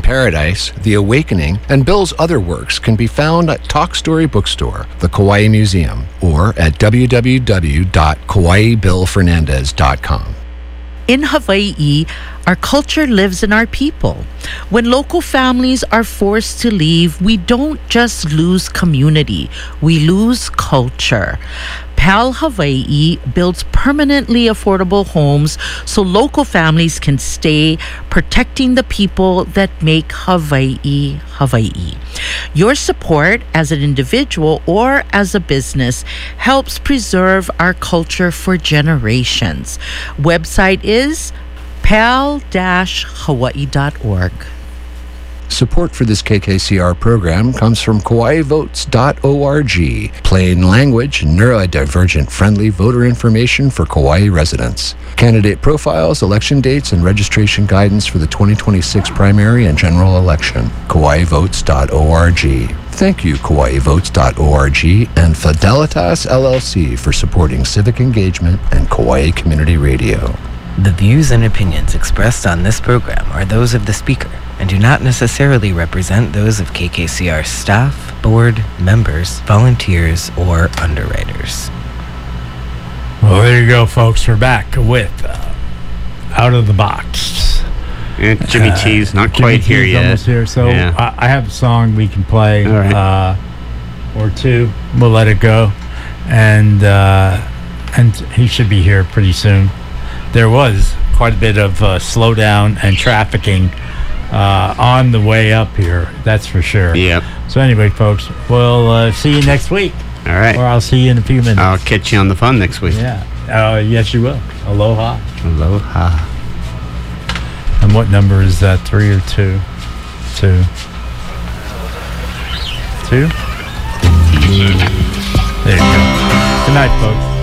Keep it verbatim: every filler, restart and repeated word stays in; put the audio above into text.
Paradise, The Awakening, and Bill's other works can be found at Talk Story Bookstore, the Kauai Museum, or at w w w dot kauai bill fernandez dot com. In Hawaii, our culture lives in our people. When local families are forced to leave, we don't just lose community, we lose culture. PAL Hawaii builds permanently affordable homes so local families can stay, protecting the people that make Hawaii, Hawaii. Your support as an individual or as a business helps preserve our culture for generations. Website is pal dash hawaii dot org. Support for this K K C R program comes from kauai votes dot org, plain language, neurodivergent friendly voter information for Kauai residents. Candidate profiles, election dates, and registration guidance for the twenty twenty-six primary and general election. kauai votes dot org. Thank you, kauai votes dot org and Fidelitas L L C for supporting civic engagement and Kauai Community Radio. The views and opinions expressed on this program are those of the speaker and do not necessarily represent those of K K C R staff, board, members, volunteers, or underwriters. Well, there you go, folks. We're back with uh, Out of the Box. And Jimmy uh, T's not Jimmy quite here T's yet. Almost here. So yeah. I, I have a song we can play, All right. uh, or two. We'll let it go, and uh, and he should be here pretty soon. There was quite a bit of uh, slowdown and trafficking uh, on the way up here. That's for sure. Yep. So anyway, folks, we'll uh, see you next week. All right. Or I'll see you in a few minutes. I'll catch you on the fun next week. Yeah. Uh, yes, you will. Aloha. Aloha. And what number is that? Three or two? Two. Two? There you go. Good night, folks.